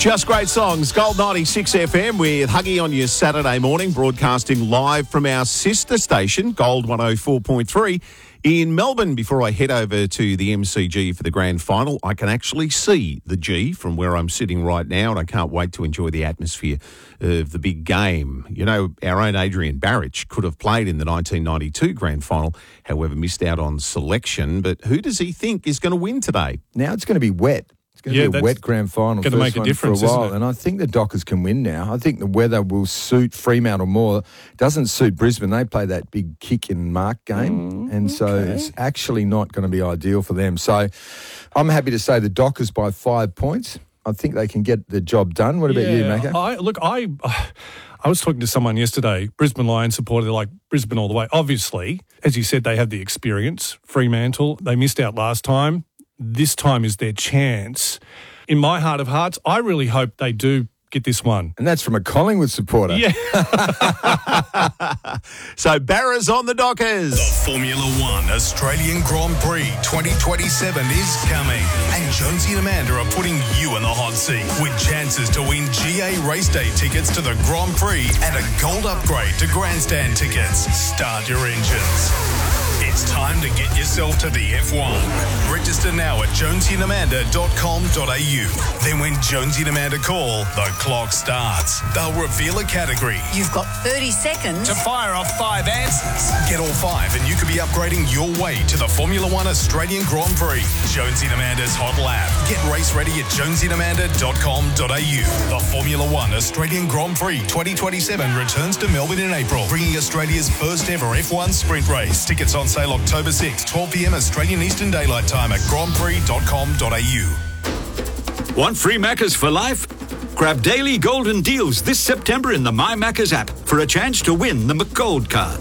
Just great songs. Gold 96 FM with Huggy on your Saturday morning, broadcasting live from our sister station, Gold 104.3 in Melbourne. Before I head over to the MCG for the grand final, I can actually see the G from where I'm sitting right now, and I can't wait to enjoy the atmosphere of the big game. You know, our own Adrian Barich could have played in the 1992 grand final, however missed out on selection. But who does he think is going to win today? Now it's going to be wet. It's going to be a wet grand final. Going to make a difference for a while, isn't it? and I think the Dockers can win now. I think the weather will suit Fremantle more. It doesn't suit Brisbane. They play that big kick and mark game, and so it's actually not going to be ideal for them. So I'm happy to say the Dockers by 5 points. I think they can get the job done. What about you, Macca? I was talking to someone yesterday, Brisbane Lions supporter, they're like, Brisbane all the way. Obviously, as you said, they have the experience. Fremantle, they missed out last time. This time is their chance. In my heart of hearts, I really hope they do get this one. And that's from a Collingwood supporter. Yeah. So Barra's on the Dockers. The Formula One Australian Grand Prix 2027 is coming. And Jonesy and Amanda are putting you in the hot seat with chances to win GA race day tickets to the Grand Prix and a gold upgrade to grandstand tickets. Start your engines. It's time to get yourself to the F1. Register now at jonesyandamanda.com.au. Then when Jonesy and Amanda call, the clock starts. They'll reveal a category. You've got 30 seconds to fire off 5 answers. Get all 5 and you could be upgrading your way to the Formula One Australian Grand Prix. Jonesy and Amanda's Hot Lap. Get race ready at jonesyandamanda.com.au. The Formula One Australian Grand Prix 2027 returns to Melbourne in April, bringing Australia's first ever F1 sprint race. Tickets on sale October 6, 12 p.m. Australian Eastern Daylight Time at grandprix.com.au. Want free Maccas for life? Grab daily golden deals this September in the My Maccas app for a chance to win the McGold card.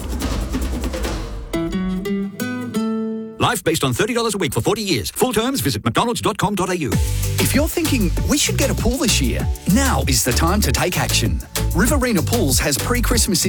Life based on $30 a week for 40 years. Full terms, visit mcdonalds.com.au. If you're thinking, we should get a pool this year, now is the time to take action. Riverina Pools has pre-Christmas